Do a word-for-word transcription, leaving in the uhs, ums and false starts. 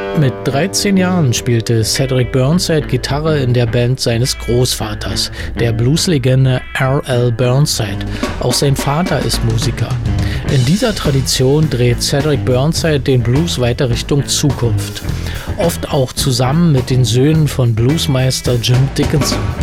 Mit dreizehn Jahren spielte Cedric Burnside Gitarre in der Band seines Großvaters, der Blueslegende R L Burnside. Auch sein Vater ist Musiker. In dieser Tradition dreht Cedric Burnside den Blues weiter Richtung Zukunft. Oft auch zusammen mit den Söhnen von Bluesmeister Jim Dickinson.